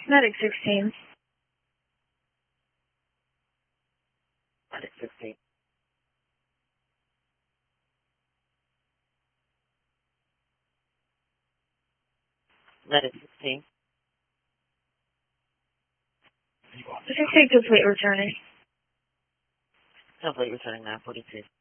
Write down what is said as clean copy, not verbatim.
Medic 16. Medic 16. Medic 16. This is complete returning. Complete returning 942.